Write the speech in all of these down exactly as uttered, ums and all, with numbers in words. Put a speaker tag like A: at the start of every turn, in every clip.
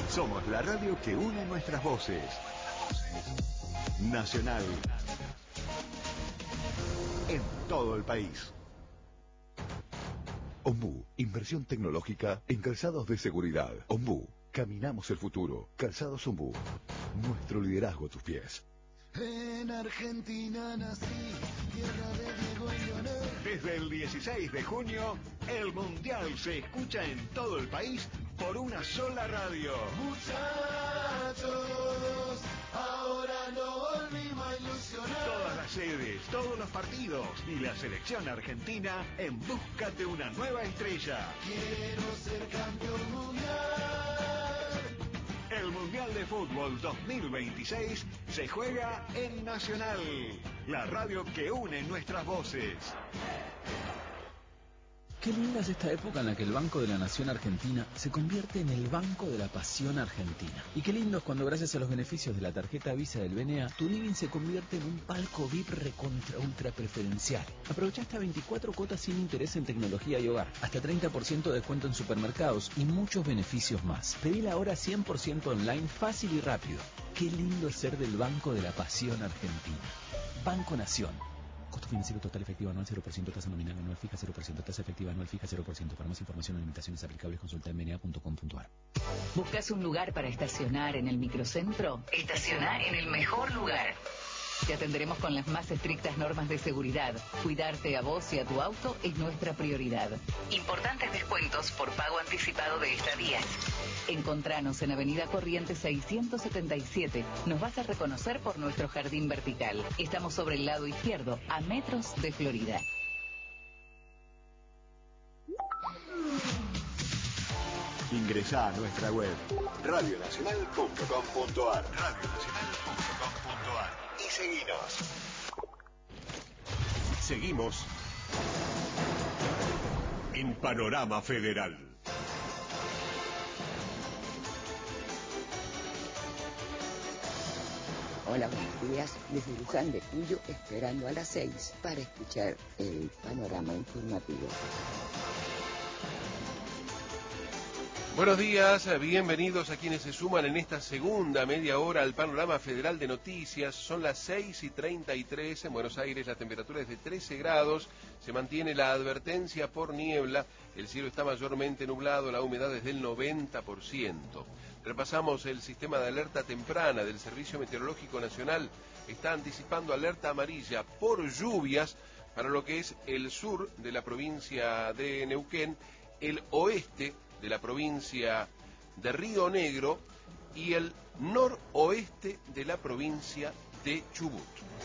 A: Somos la radio que une nuestras voces. Nacional. En todo el país.
B: Ombú, inversión tecnológica en calzados de seguridad. Ombú, caminamos el futuro. Calzados Ombú, nuestro liderazgo a tus pies.
C: En Argentina nací, tierra de Diego y Leonel.
A: Desde el dieciséis de junio, el Mundial se escucha en todo el país por una sola radio.
C: Muchachos, ahora no volvimos a ilusionar.
A: Todas las sedes, todos los partidos y la selección argentina en busca de una nueva estrella.
C: Quiero ser campeón mundial.
A: El Mundial de Fútbol dos mil veintiséis se juega en Nacional, la radio que une nuestras voces.
D: Qué linda es esta época en la que el Banco de la Nación Argentina se convierte en el Banco de la Pasión Argentina. Y qué lindo es cuando gracias a los beneficios de la tarjeta Visa del B N A, tu living se convierte en un palco V I P recontra ultra preferencial. Aprovecha hasta veinticuatro cuotas sin interés en tecnología y hogar, hasta treinta por ciento de descuento en supermercados y muchos beneficios más. Pedila ahora cien por ciento online, fácil y rápido. Qué lindo es ser del Banco de la Pasión Argentina. Banco Nación. Costo financiero total efectivo anual cero por ciento, tasa nominal anual fija cero por ciento, tasa efectiva anual fija cero por ciento. Para más información o limitaciones aplicables consulta en b n a punto com punto a r.
E: ¿Buscas un lugar para estacionar en el microcentro? Estaciona en el mejor lugar. Te atenderemos con las más estrictas normas de seguridad. Cuidarte a vos y a tu auto es nuestra prioridad. Importantes descuentos por pago anticipado de estadías. Encontranos en Avenida Corrientes seiscientos setenta y siete. Nos vas a reconocer por nuestro jardín vertical. Estamos sobre el lado izquierdo, a metros de Florida.
A: Ingresá a nuestra web radio nacional punto com punto a r radio nacional punto com punto a r y seguinos. Seguimos en Panorama Federal.
F: Hola, buenos días. Desde Luján de Cuyo, esperando a las seis para escuchar el panorama informativo.
G: Buenos días, bienvenidos a quienes se suman en esta segunda media hora al Panorama Federal de Noticias. Son las seis y treinta y tres, en Buenos Aires la temperatura es de trece grados, se mantiene la advertencia por niebla, el cielo está mayormente nublado, la humedad es del noventa por ciento. Repasamos el sistema de alerta temprana del Servicio Meteorológico Nacional, está anticipando alerta amarilla por lluvias para lo que es el sur de la provincia de Neuquén, el oeste de la provincia de Río Negro y el noroeste de la provincia de Chubut.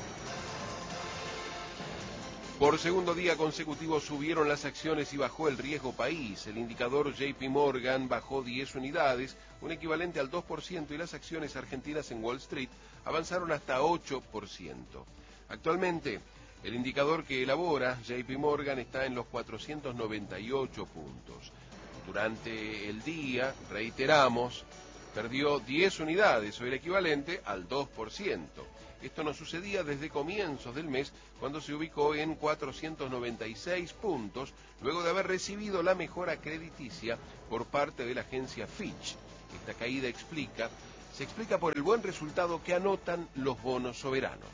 G: Por segundo día consecutivo subieron las acciones y bajó el riesgo país. El indicador J P Morgan bajó diez unidades, un equivalente al dos por ciento, y las acciones argentinas en Wall Street avanzaron hasta ocho por ciento. Actualmente, el indicador que elabora J P Morgan está en los cuatrocientos noventa y ocho puntos. Durante el día, reiteramos, perdió diez unidades, o el equivalente al dos por ciento. Esto no sucedía desde comienzos del mes, cuando se ubicó en cuatrocientos noventa y seis puntos, luego de haber recibido la mejora crediticia por parte de la agencia Fitch. Esta caída explica, se explica por el buen resultado que anotan los bonos soberanos.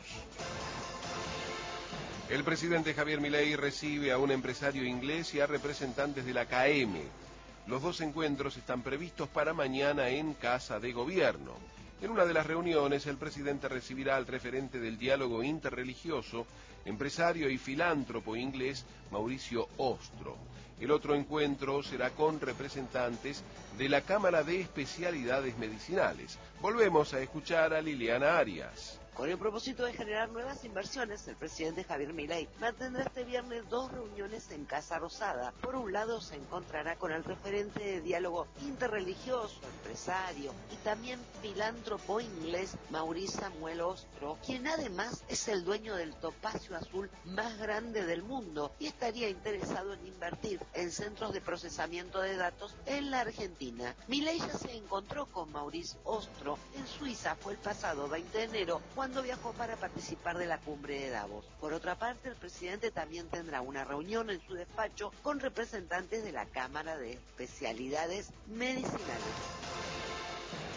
G: El presidente Javier Milei recibe a un empresario inglés y a representantes de la C A E M. Los dos encuentros están previstos para mañana en Casa de Gobierno. En una de las reuniones, el presidente recibirá al referente del diálogo interreligioso, empresario y filántropo inglés, Mauricio Ostro. El otro encuentro será con representantes de la Cámara de Especialidades Medicinales. Volvemos a escuchar a Liliana Arias.
H: Con el propósito de generar nuevas inversiones, el presidente Javier Milei mantendrá este viernes dos reuniones en Casa Rosada. Por un lado, se encontrará con el referente de diálogo interreligioso, empresario y también filántropo inglés Mauricio Samuel Ostro, quien además es el dueño del topacio azul más grande del mundo y estaría interesado en invertir en centros de procesamiento de datos en la Argentina. Milei ya se encontró con Mauricio Ostro en Suiza, fue el pasado veinte de enero, cuando viajó para participar de la cumbre de Davos. Por otra parte, el presidente también tendrá una reunión en su despacho con representantes de la Cámara de Especialidades Medicinales.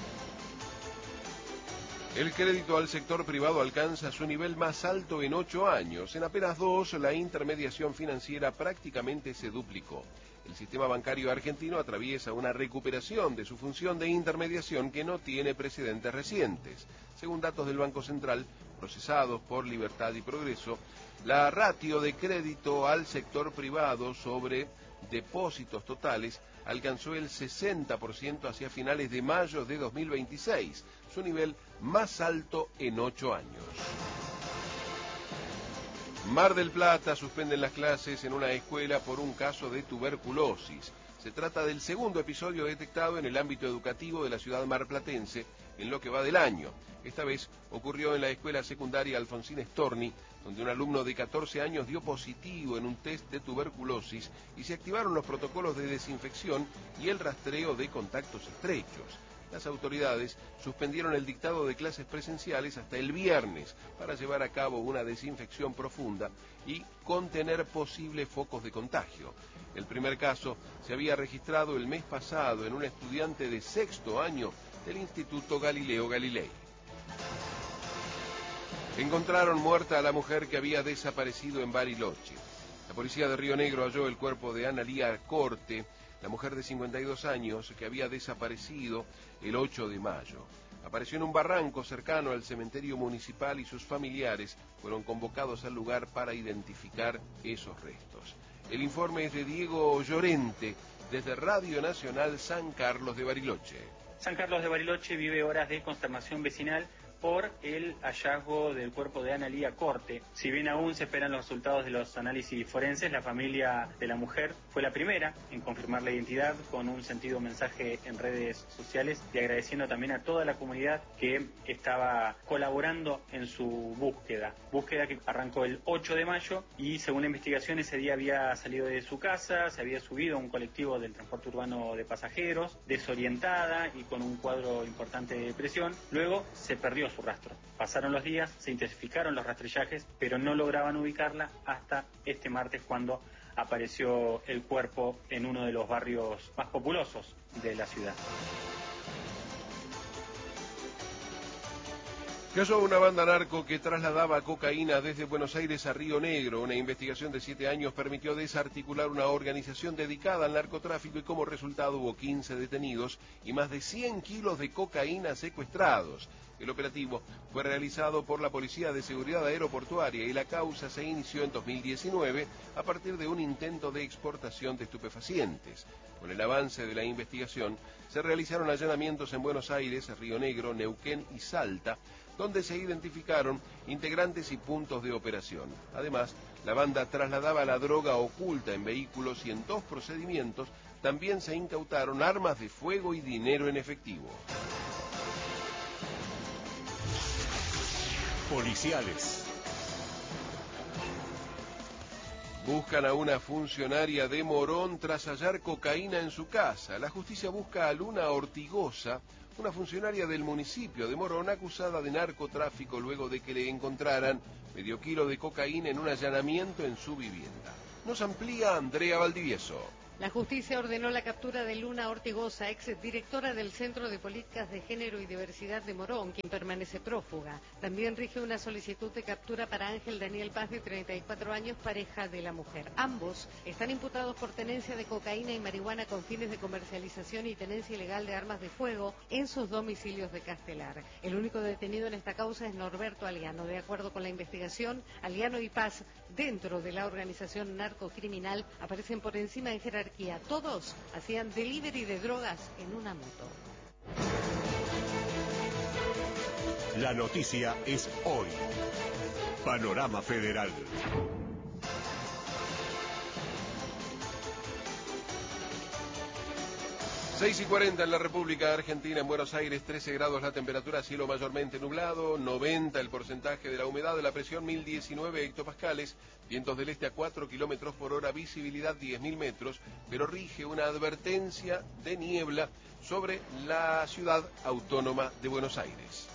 G: El crédito al sector privado alcanza su nivel más alto en ocho años. En apenas dos, la intermediación financiera prácticamente se duplicó. El sistema bancario argentino atraviesa una recuperación de su función de intermediación que no tiene precedentes recientes. Según datos del Banco Central, procesados por Libertad y Progreso, la ratio de crédito al sector privado sobre depósitos totales alcanzó el sesenta por ciento hacia finales de mayo de dos mil veintiséis, su nivel más alto en ocho años. Mar del Plata suspenden las clases en una escuela por un caso de tuberculosis. Se trata del segundo episodio detectado en el ámbito educativo de la ciudad marplatense en lo que va del año. Esta vez ocurrió en la escuela secundaria Alfonsín Storni, donde un alumno de catorce años dio positivo en un test de tuberculosis y se activaron los protocolos de desinfección y el rastreo de contactos estrechos. Las autoridades suspendieron el dictado de clases presenciales hasta el viernes para llevar a cabo una desinfección profunda y contener posibles focos de contagio. El primer caso se había registrado el mes pasado en un estudiante de sexto año del Instituto Galileo Galilei. Encontraron muerta a la mujer que había desaparecido en Bariloche. La policía de Río Negro halló el cuerpo de Analía Corte, la mujer de cincuenta y dos años que había desaparecido el ocho de mayo. Apareció en un barranco cercano al cementerio municipal y sus familiares fueron convocados al lugar para identificar esos restos. El informe es de Diego Llorente, desde Radio Nacional San Carlos de Bariloche.
I: San Carlos de Bariloche vive horas de consternación vecinal por el hallazgo del cuerpo de Analía Corte. Si bien aún se esperan los resultados de los análisis forenses, la familia de la mujer fue la primera en confirmar la identidad con un sentido mensaje en redes sociales y agradeciendo también a toda la comunidad que estaba colaborando en su búsqueda. Búsqueda que arrancó el ocho de mayo y según la investigación ese día había salido de su casa, se había subido a un colectivo del transporte urbano de pasajeros, desorientada y con un cuadro importante de depresión. Luego se perdió su rastro. Pasaron los días, se intensificaron los rastrillajes, pero no lograban ubicarla hasta este martes cuando apareció el cuerpo en uno de los barrios más populosos de la ciudad.
G: Cayó una banda narco que trasladaba cocaína desde Buenos Aires a Río Negro. Una investigación de siete años permitió desarticular una organización dedicada al narcotráfico y como resultado hubo quince detenidos y más de cien kilos de cocaína secuestrados. El operativo fue realizado por la Policía de Seguridad Aeroportuaria y la causa se inició en dos mil diecinueve a partir de un intento de exportación de estupefacientes. Con el avance de la investigación se realizaron allanamientos en Buenos Aires, Río Negro, Neuquén y Salta, donde se identificaron integrantes y puntos de operación. Además, la banda trasladaba la droga oculta en vehículos y en dos procedimientos también se incautaron armas de fuego y dinero en efectivo.
A: Policiales.
G: Buscan a una funcionaria de Morón tras hallar cocaína en su casa. La justicia busca a Luna Ortigosa, una funcionaria del municipio de Morón acusada de narcotráfico luego de que le encontraran medio kilo de cocaína en un allanamiento en su vivienda. Nos amplía Andrea Valdivieso.
J: La justicia ordenó la captura de Luna Ortigosa, ex directora del Centro de Políticas de Género y Diversidad de Morón, quien permanece prófuga. También rige una solicitud de captura para Ángel Daniel Paz, de treinta y cuatro años, pareja de la mujer. Ambos están imputados por tenencia de cocaína y marihuana con fines de comercialización y tenencia ilegal de armas de fuego en sus domicilios de Castelar. El único detenido en esta causa es Norberto Aliano. De acuerdo con la investigación, Aliano y Paz, dentro de la organización narcocriminal, aparecen por encima en jerarquía. Todos hacían delivery de drogas en una moto.
A: La noticia es hoy. Panorama Federal.
G: seis y cuarenta en la República Argentina, en Buenos Aires, trece grados la temperatura, cielo mayormente nublado, noventa el porcentaje de la humedad, de la presión mil diecinueve hectopascales, vientos del este a cuatro kilómetros por hora, visibilidad diez mil metros, pero rige una advertencia de niebla sobre la ciudad autónoma de Buenos Aires.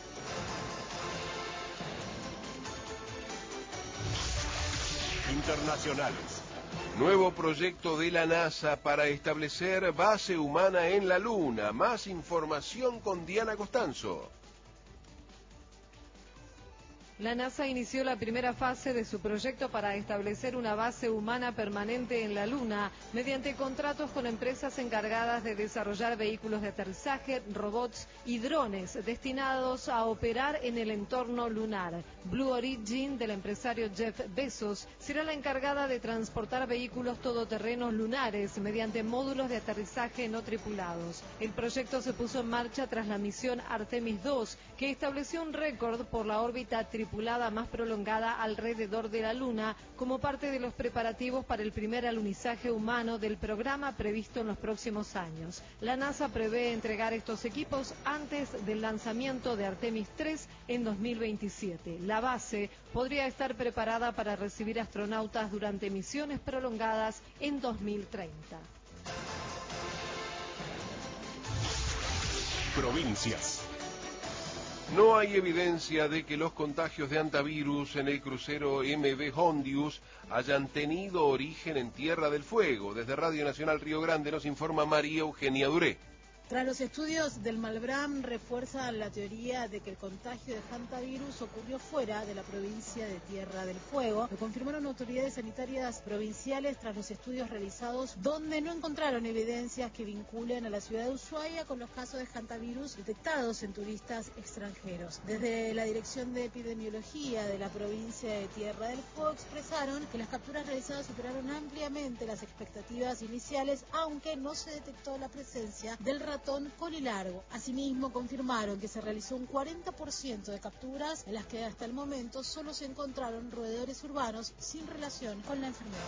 A: Internacionales.
G: Nuevo proyecto de la NASA para establecer base humana en la Luna. Más información con Diana Costanzo.
J: La NASA inició la primera fase de su proyecto para establecer una base humana permanente en la Luna mediante contratos con empresas encargadas de desarrollar vehículos de aterrizaje, robots y drones destinados a operar en el entorno lunar. Blue Origin, del empresario Jeff Bezos, será la encargada de transportar vehículos todoterrenos lunares mediante módulos de aterrizaje no tripulados. El proyecto se puso en marcha tras la misión Artemis dos, que estableció un récord por la órbita tripulada más prolongada alrededor de la Luna, como parte de los preparativos para el primer alunizaje humano del programa previsto en los próximos años. La NASA prevé entregar estos equipos antes del lanzamiento de Artemis tres en dos mil veintisiete. La base podría estar preparada para recibir astronautas durante misiones prolongadas en dos mil treinta.
G: Provincias. No hay evidencia de que los contagios de hantavirus en el crucero M V Hondius hayan tenido origen en Tierra del Fuego. Desde Radio Nacional Río Grande nos informa María Eugenia Duré.
K: Tras los estudios del Malbrán refuerzan la teoría de que el contagio de hantavirus ocurrió fuera de la provincia de Tierra del Fuego. Lo confirmaron autoridades sanitarias provinciales tras los estudios realizados, donde no encontraron evidencias que vinculen a la ciudad de Ushuaia con los casos de hantavirus detectados en turistas extranjeros. Desde la Dirección de Epidemiología de la provincia de Tierra del Fuego expresaron que las capturas realizadas superaron ampliamente las expectativas iniciales, aunque no se detectó la presencia del ratón colilargo. Asimismo, confirmaron que se realizó un cuarenta por ciento de capturas en las que hasta el momento solo se encontraron roedores urbanos sin relación con la enfermedad.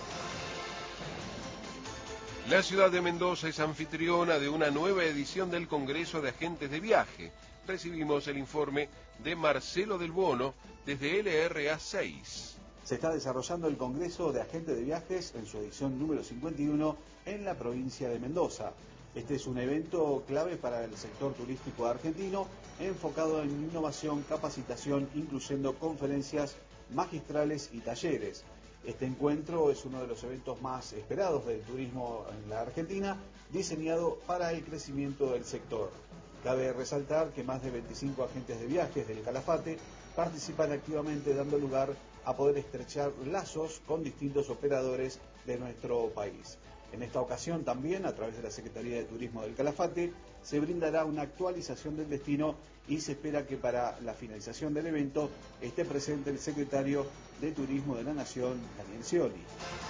G: La ciudad de Mendoza es anfitriona de una nueva edición del Congreso de Agentes de Viaje. Recibimos el informe de Marcelo Del Bono desde L R A seis.
L: Se está desarrollando el Congreso de Agentes de Viajes en su edición número cincuenta y uno en la provincia de Mendoza. Este es un evento clave para el sector turístico argentino, enfocado en innovación, capacitación, incluyendo conferencias magistrales y talleres. Este encuentro es uno de los eventos más esperados del turismo en la Argentina, diseñado para el crecimiento del sector. Cabe resaltar que más de veinticinco agentes de viajes del Calafate participan activamente, dando lugar a poder estrechar lazos con distintos operadores de nuestro país. En esta ocasión también, a través de la Secretaría de Turismo del Calafate, se brindará una actualización del destino y se espera que para la finalización del evento esté presente el secretario de Turismo de la Nación, Daniel Scioli.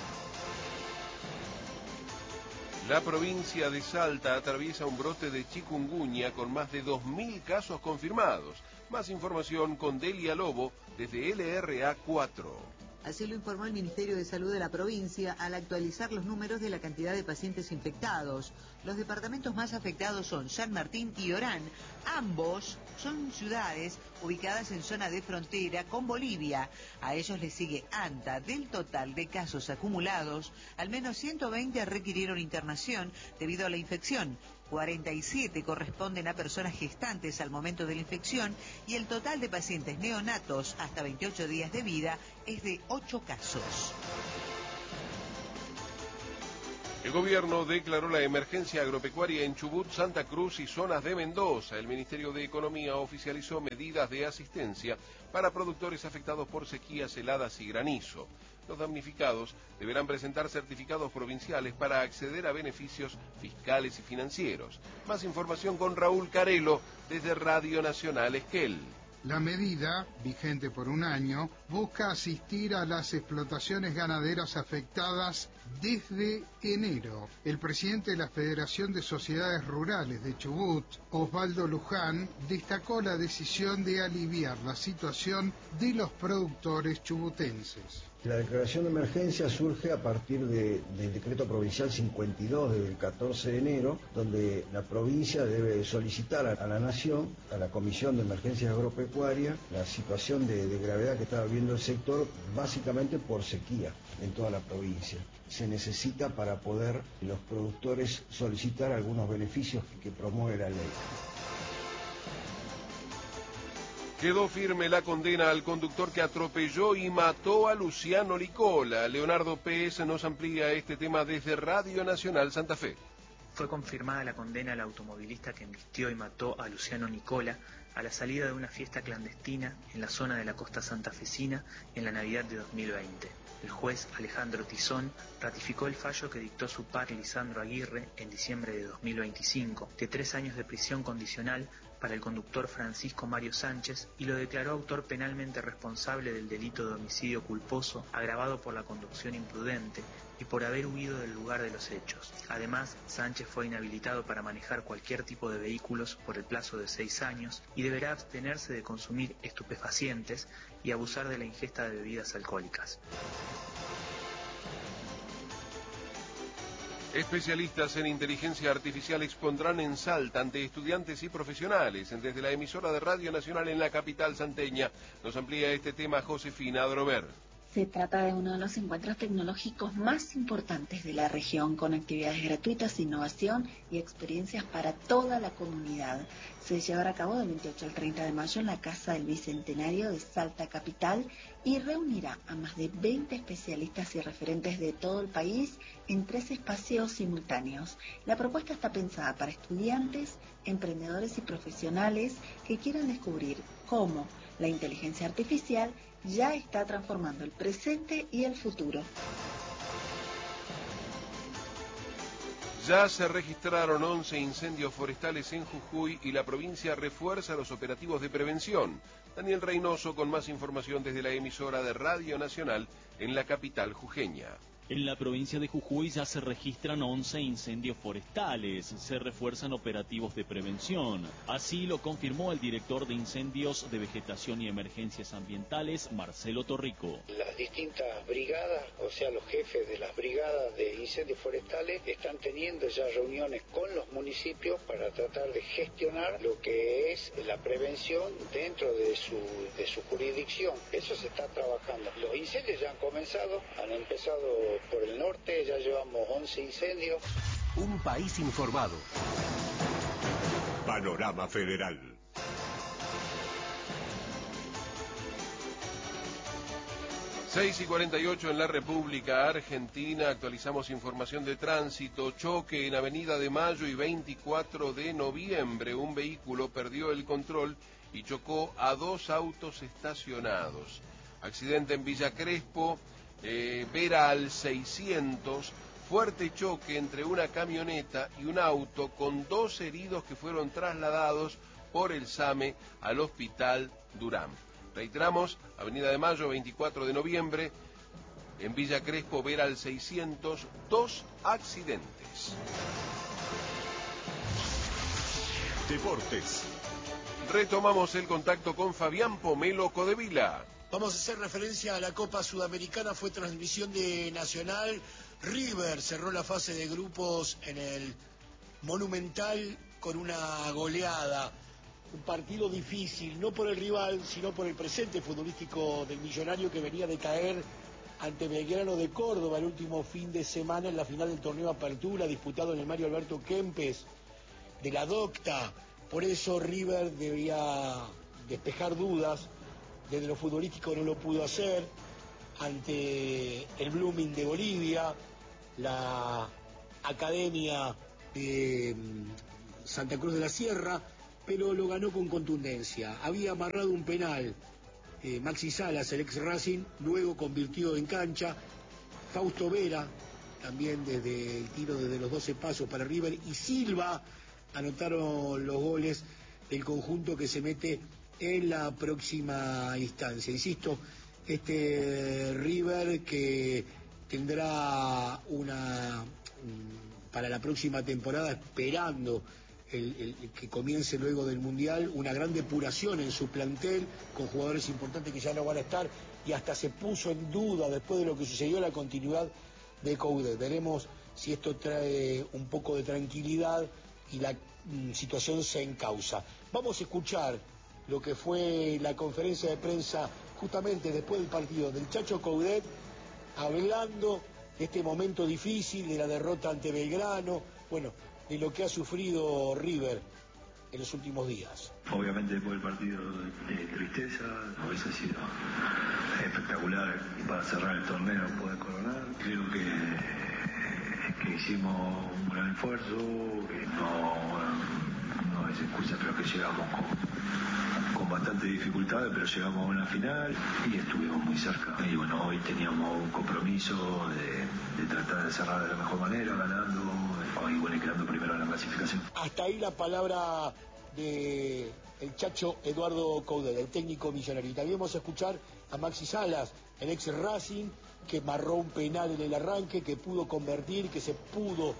G: La provincia de Salta atraviesa un brote de chikungunya con más de dos mil casos confirmados. Más información con Delia Lobo desde L R A cuatro.
M: Así lo informó el Ministerio de Salud de la provincia al actualizar los números de la cantidad de pacientes infectados. Los departamentos más afectados son San Martín y Orán. Ambos son ciudades ubicadas en zona de frontera con Bolivia. A ellos les sigue Anta. Del total de casos acumulados, al menos ciento veinte requirieron internación debido a la infección. cuarenta y siete corresponden a personas gestantes al momento de la infección y el total de pacientes neonatos hasta veintiocho días de vida es de ocho casos.
G: El gobierno declaró la emergencia agropecuaria en Chubut, Santa Cruz y zonas de Mendoza. El Ministerio de Economía oficializó medidas de asistencia para productores afectados por sequías, heladas y granizo. Los damnificados deberán presentar certificados provinciales para acceder a beneficios fiscales y financieros. Más información con Raúl Carelo desde Radio Nacional Esquel.
N: La medida, vigente por un año, busca asistir a las explotaciones ganaderas afectadas desde enero. El presidente de la Federación de Sociedades Rurales de Chubut, Osvaldo Luján, destacó la decisión de aliviar la situación de los productores chubutenses.
O: La declaración de emergencia surge a partir de, del decreto provincial cincuenta y dos del catorce de enero, donde la provincia debe solicitar a, a la Nación, a la Comisión de Emergencias Agropecuarias, la situación de, de gravedad que está viviendo el sector, básicamente por sequía en toda la provincia. Se necesita para poder los productores solicitar algunos beneficios que, que promueve la ley.
G: Quedó firme la condena al conductor que atropelló y mató a Luciano Licola. Leonardo Pérez nos amplía este tema desde Radio Nacional Santa Fe.
P: Fue confirmada la condena al automovilista que embistió y mató a Luciano Nicola a la salida de una fiesta clandestina en la zona de la costa santafesina en la Navidad de dos mil veinte. El juez Alejandro Tizón ratificó el fallo que dictó su par Lisandro Aguirre en diciembre de dos mil veinticinco, de tres años de prisión condicional para el conductor Francisco Mario Sánchez, y lo declaró autor penalmente responsable del delito de homicidio culposo agravado por la conducción imprudente y por haber huido del lugar de los hechos. Además, Sánchez fue inhabilitado para manejar cualquier tipo de vehículos por el plazo de seis años y deberá abstenerse de consumir estupefacientes y abusar de la ingesta de bebidas alcohólicas.
G: Especialistas en inteligencia artificial expondrán en Salta ante estudiantes y profesionales desde la emisora de Radio Nacional en la capital salteña. Nos amplía este tema Josefina Drover.
Q: Se trata de uno de los encuentros tecnológicos más importantes de la región, con actividades gratuitas, innovación y experiencias para toda la comunidad. Se llevará a cabo del veintiocho al treinta de mayo en la Casa del Bicentenario de Salta Capital y reunirá a más de veinte especialistas y referentes de todo el país en tres espacios simultáneos. La propuesta está pensada para estudiantes, emprendedores y profesionales que quieran descubrir cómo la inteligencia artificial ya está transformando el presente y el futuro.
G: Ya se registraron once incendios forestales en Jujuy y la provincia refuerza los operativos de prevención. Daniel Reynoso con más información desde la emisora de Radio Nacional en la capital jujeña.
R: En la provincia de Jujuy ya se registran once incendios forestales, se refuerzan operativos de prevención. Así lo confirmó el director de Incendios de Vegetación y Emergencias Ambientales, Marcelo Torrico.
S: Las distintas brigadas, o sea, los jefes de las brigadas de incendios forestales, están teniendo ya reuniones con los municipios para tratar de gestionar lo que es la prevención dentro de su, de su jurisdicción. Eso se está trabajando. Los incendios ya han comenzado, han empezado por el norte, ya llevamos once incendios.
A: Un país informado. Panorama Federal.
G: seis y cuarenta y ocho en la República Argentina. Actualizamos información de tránsito. Choque en Avenida de Mayo y veinticuatro de noviembre. Un vehículo perdió el control y chocó a dos autos estacionados. Accidente en Villa Crespo. Eh, Vera al seiscientos, fuerte choque entre una camioneta y un auto con dos heridos que fueron trasladados por el SAME al Hospital Durán. Reiteramos, Avenida de Mayo, veinticuatro de noviembre, en Villa Crespo, Vera al seiscientos, dos accidentes.
A: Deportes.
G: Retomamos el contacto con Fabián Pomelo Codevila.
T: Vamos a hacer referencia a la Copa Sudamericana, fue transmisión de Nacional. River cerró la fase de grupos en el Monumental con una goleada. Un partido difícil, no por el rival, sino por el presente futbolístico del Millonario, que venía de caer ante Belgrano de Córdoba el último fin de semana en la final del torneo Apertura, disputado en el Mario Alberto Kempes de la Docta. Por eso River debía despejar dudas. Desde lo futbolístico no lo pudo hacer ante el Blooming de Bolivia, la Academia de Santa Cruz de la Sierra, pero lo ganó con contundencia. Había amarrado un penal eh, Maxi Salas, el ex Racing, luego convirtió en cancha. Fausto Vera, también desde el tiro desde los doce pasos para River, y Silva anotaron los goles del conjunto que se mete en la próxima instancia. Insisto, este River que tendrá una, para la próxima temporada, esperando el, el, el que comience luego del Mundial, una gran depuración en su plantel, con jugadores importantes que ya no van a estar, y hasta se puso en duda, después de lo que sucedió, la continuidad de Coudet. Veremos si esto trae un poco de tranquilidad y la mm, situación se encausa. Vamos a escuchar lo que fue la conferencia de prensa justamente después del partido del Chacho Coudet, hablando de este momento difícil, de la derrota ante Belgrano, bueno, de lo que ha sufrido River en los últimos días.
U: Obviamente después del partido de tristeza, hubiese sido espectacular y para cerrar el torneo poder coronar. Creo que, que
B: que hicimos un gran esfuerzo, que no, no es excusa, pero que llegamos con, con bastante dificultades, pero llegamos a una final y estuvimos muy cerca. Y bueno, hoy teníamos un compromiso de, de tratar de cerrar de la mejor manera, ganando, y bueno, y quedando primero en la clasificación.
T: Hasta ahí la palabra de el Chacho Eduardo Coudet, el técnico millonario. Y también vamos a escuchar a Maxi Salas, el ex Racing, que marró un penal en el arranque, que pudo convertir, que se pudo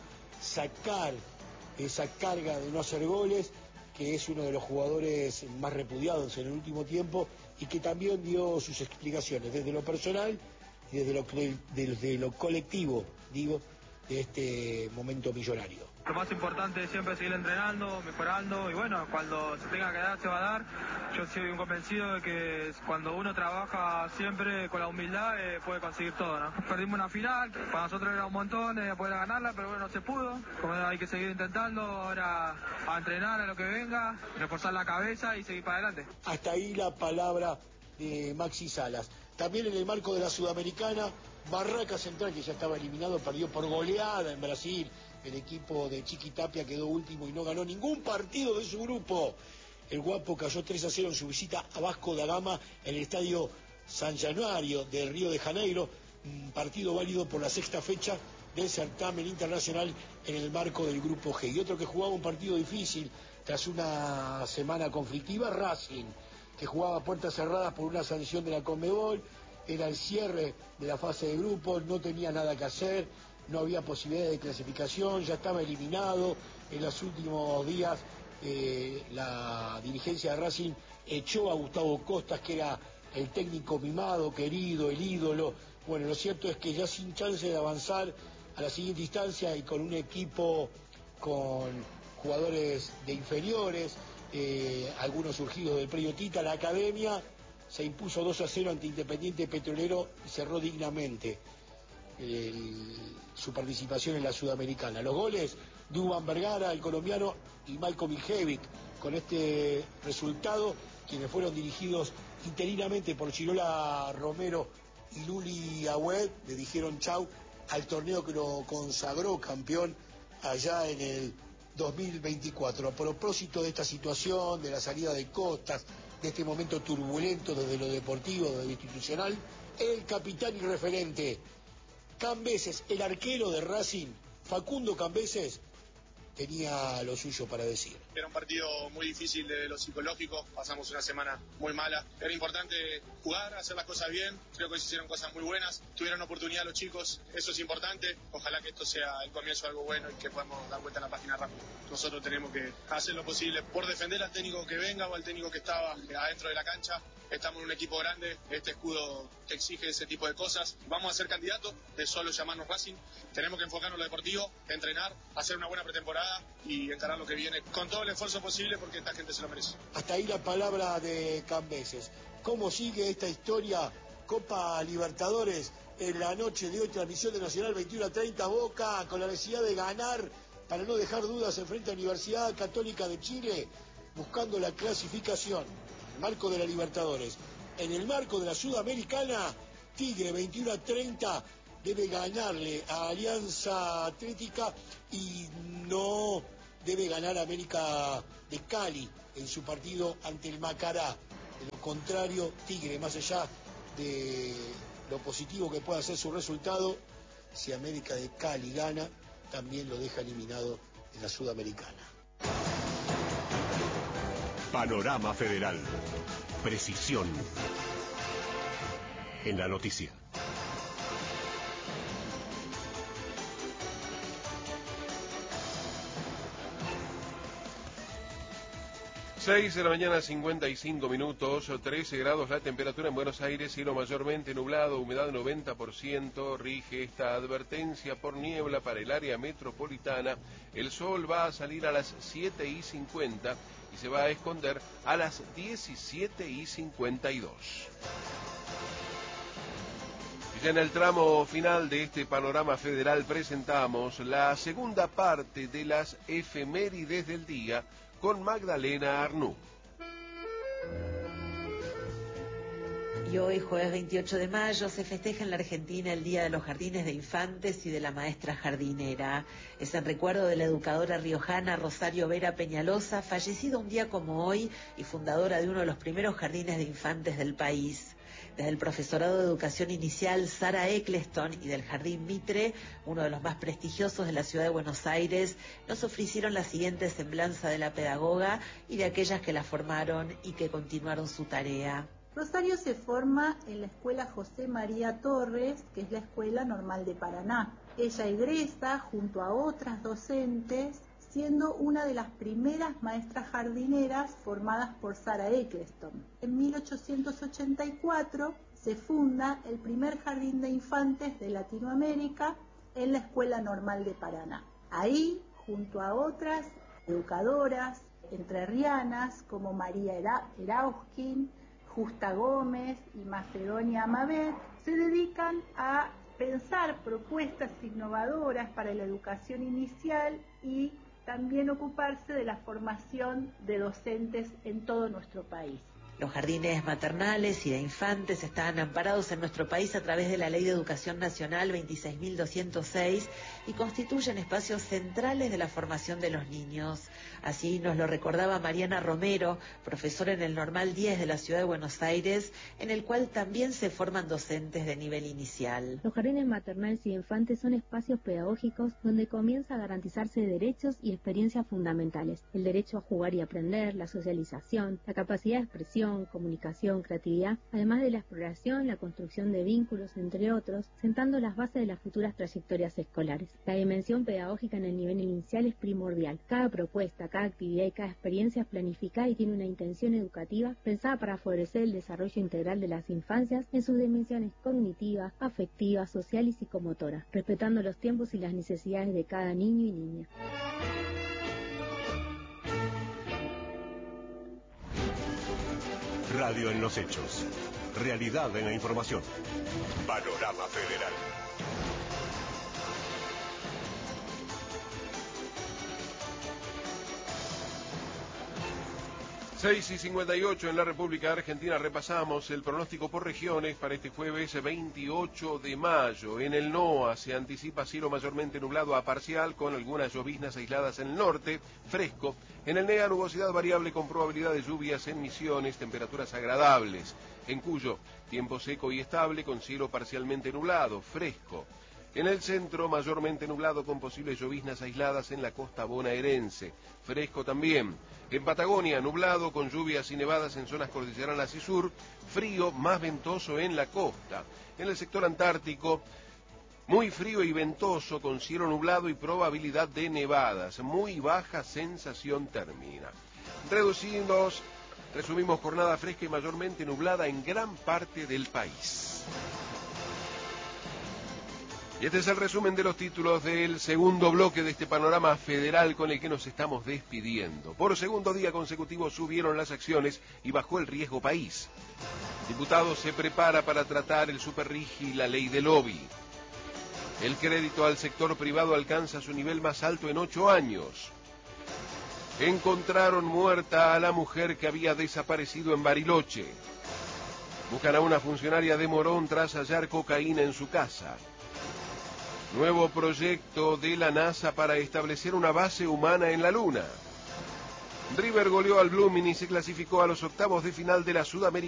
T: sacar esa carga de no hacer goles, que es uno de los jugadores más repudiados en el último tiempo y que también dio sus explicaciones desde lo personal y desde lo, desde lo colectivo, digo, de este momento millonario.
V: Lo más importante es siempre seguir entrenando, mejorando y bueno, cuando se tenga que dar se va a dar. Yo soy un convencido de que cuando uno trabaja siempre con la humildad eh, puede conseguir todo, ¿no? Perdimos una final, para nosotros era un montón de poder ganarla, pero bueno, no se pudo. Como hay que seguir intentando, ahora a entrenar a lo que venga, reforzar la cabeza y seguir para adelante.
T: Hasta ahí la palabra de Maxi Salas. También en el marco de la Sudamericana, Barraca Central, que ya estaba eliminado, perdió por goleada en Brasil. El equipo de Chiqui Tapia quedó último y no ganó ningún partido de su grupo. El Guapo cayó tres a cero en su visita a Vasco da Gama en el estadio San Januario de Río de Janeiro, un partido válido por la sexta fecha del certamen internacional en el marco del grupo G. Y otro que jugaba un partido difícil tras una semana conflictiva, Racing, que jugaba a puertas cerradas por una sanción de la Conmebol. Era el cierre de la fase de grupos, no tenía nada que hacer, no había posibilidad de clasificación, ya estaba eliminado. En los últimos días eh, la dirigencia de Racing echó a Gustavo Costas, que era el técnico mimado, querido, el ídolo. Bueno, lo cierto es que ya sin chance de avanzar a la siguiente instancia y con un equipo con jugadores de inferiores, eh, algunos surgidos del predio Tita, la academia se impuso dos a cero ante Independiente Petrolero y cerró dignamente el, su participación en la Sudamericana. Los goles, Duván Vergara, el colombiano, y Malcolm Iljevic. Con este resultado, quienes fueron dirigidos interinamente por Chirola Romero y Luli Agüed, le dijeron chau al torneo que lo consagró campeón allá en el dos mil veinticuatro. A propósito de esta situación, de la salida de Costas, de este momento turbulento desde lo deportivo, desde lo institucional, el capitán y referente Cambeses, el arquero de Racing, Facundo Cambeses, tenía lo suyo para decir.
W: Era un partido muy difícil de lo psicológico, pasamos una semana muy mala. Era importante jugar, hacer las cosas bien, creo que se hicieron cosas muy buenas, tuvieron oportunidad los chicos, eso es importante. Ojalá que esto sea el comienzo de algo bueno y que podamos dar vuelta a la página rápido. Nosotros tenemos que hacer lo posible por defender al técnico que venga o al técnico que estaba adentro de la cancha. Estamos en un equipo grande, este escudo te exige ese tipo de cosas. Vamos a ser candidatos de solo llamarnos Racing. Tenemos que enfocarnos en lo deportivo, entrenar, hacer una buena pretemporada y encarar lo que viene con todo el esfuerzo posible porque esta gente se lo merece.
T: Hasta ahí la palabra de Cambeses. ¿Cómo sigue esta historia? Copa Libertadores en la noche de hoy, transmisión de Nacional veintiuno a treinta, Boca con la necesidad de ganar para no dejar dudas en frente a Universidad Católica de Chile, buscando la clasificación. En el marco de la Libertadores. En el marco de la Sudamericana, Tigre veintiuno a treinta debe ganarle a Alianza Atlética y no debe ganar a América de Cali en su partido ante el Macará. De lo contrario, Tigre, más allá de lo positivo que pueda ser su resultado, si América de Cali gana, también lo deja eliminado en la Sudamericana.
A: Panorama Federal. Precisión en la noticia.
G: seis de la mañana, cincuenta y cinco minutos, trece grados la temperatura en Buenos Aires, cielo mayormente nublado, humedad noventa por ciento, rige esta advertencia por niebla para el área metropolitana. El sol va a salir a las siete y cincuenta y se va a esconder a las diecisiete y cincuenta y dos. Y en el tramo final de este panorama federal presentamos la segunda parte de las efemérides del día con Magdalena Arnú.
C: Y hoy, jueves veintiocho de mayo, se festeja en la Argentina el Día de los Jardines de Infantes y de la Maestra Jardinera. Es en recuerdo de la educadora riojana Rosario Vera Peñalosa, fallecida un día como hoy y fundadora de uno de los primeros jardines de infantes del país. Desde el profesorado de educación inicial Sara Eccleston y del Jardín Mitre, uno de los más prestigiosos de la ciudad de Buenos Aires, nos ofrecieron la siguiente semblanza de la pedagoga y de aquellas que la formaron y que continuaron su tarea.
D: Rosario se forma en la Escuela José María Torres, que es la Escuela Normal de Paraná. Ella egresa junto a otras docentes, siendo una de las primeras maestras jardineras formadas por Sara Eccleston. En mil ochocientos ochenta y cuatro se funda el primer jardín de infantes de Latinoamérica en la Escuela Normal de Paraná. Ahí, junto a otras educadoras entrerrianas como María Erauskin, Justa Gómez y Macedonia Amabet, se dedican a pensar propuestas innovadoras para la educación inicial y también ocuparse de la formación de docentes en todo nuestro país.
C: Los jardines maternales y de infantes están amparados en nuestro país a través de la Ley de Educación Nacional veintiséis mil doscientos seis y constituyen espacios centrales de la formación de los niños. Así nos lo recordaba Mariana Romero, profesora en el Normal diez de la Ciudad de Buenos Aires, en el cual también se forman docentes de nivel inicial.
E: Los jardines maternales y de infantes son espacios pedagógicos donde comienza a garantizarse derechos y experiencias fundamentales. El derecho a jugar y aprender, la socialización, la capacidad de expresión, comunicación, creatividad, además de la exploración, la construcción de vínculos, entre otros, sentando las bases de las futuras trayectorias escolares. La dimensión pedagógica en el nivel inicial es primordial. Cada propuesta, cada actividad y cada experiencia es planificada y tiene una intención educativa pensada para favorecer el desarrollo integral de las infancias en sus dimensiones cognitivas, afectivas, sociales y psicomotoras, respetando los tiempos y las necesidades de cada niño y niña.
A: Radio en los hechos. Realidad en la información. Panorama Federal.
G: seis y cincuenta y ocho en la República Argentina. Repasamos el pronóstico por regiones para este jueves veintiocho de mayo. En el NOA se anticipa cielo mayormente nublado a parcial con algunas lloviznas aisladas en el norte, fresco. En el NEA nubosidad variable con probabilidad de lluvias en Misiones, temperaturas agradables. En Cuyo, tiempo seco y estable con cielo parcialmente nublado, fresco. En el centro, mayormente nublado con posibles lloviznas aisladas en la costa bonaerense, fresco también. En Patagonia, nublado con lluvias y nevadas en zonas cordilleranas y sur, frío más ventoso en la costa. En el sector antártico, muy frío y ventoso con cielo nublado y probabilidad de nevadas, muy baja sensación térmica. Reducimos, resumimos jornada fresca y mayormente nublada en gran parte del país. Y este es el resumen de los títulos del segundo bloque de este panorama federal con el que nos estamos despidiendo. Por segundo día consecutivo subieron las acciones y bajó el riesgo país. Diputados se prepara para tratar el superrigi y la ley de lobby. El crédito al sector privado alcanza su nivel más alto en ocho años. Encontraron muerta a la mujer que había desaparecido en Bariloche. Buscan a una funcionaria de Morón tras hallar cocaína en su casa. Nuevo proyecto de la NASA para establecer una base humana en la Luna. River goleó al Blooming y se clasificó a los octavos de final de la Sudamericana.